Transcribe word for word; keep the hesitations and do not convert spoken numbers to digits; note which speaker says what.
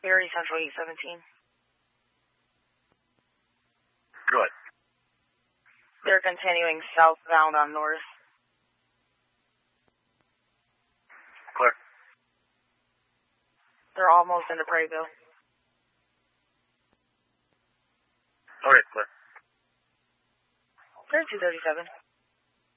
Speaker 1: Erie Central eight seventeen.
Speaker 2: Good.
Speaker 1: They're continuing southbound on north.
Speaker 2: Clear.
Speaker 1: They're almost into Prairieville.
Speaker 2: Okay, clear.
Speaker 1: They're two thirty-seven.